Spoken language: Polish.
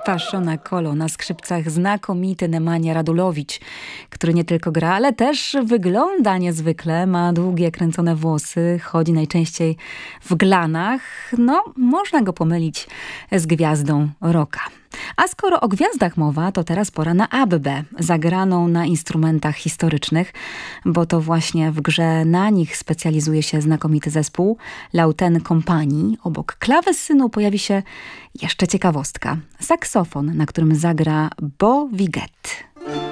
Paszona Kolo, na skrzypcach znakomity Nemanja Radulowicz, który nie tylko gra, ale też wygląda niezwykle. Ma długie, kręcone włosy, chodzi najczęściej w glanach. No, można go pomylić z gwiazdą rocka. A skoro o gwiazdach mowa, to teraz pora na Abbę, zagraną na instrumentach historycznych, bo to właśnie w grze na nich specjalizuje się znakomity zespół Lauten Company. Obok klawesynu pojawi się jeszcze ciekawostka. Saksofon, na którym zagra Bo Wiget.